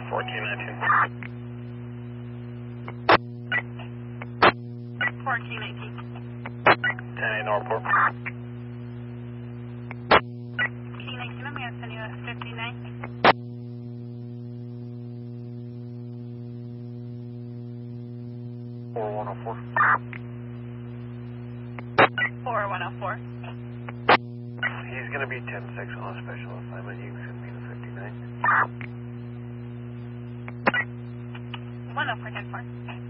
1419. 1419. 10-8 Northport. Key 19, I'm going to send you a 59. 4104. 4104. He's going to be 10-6 on a special assignment. You can send me the 59. 104, 10-4.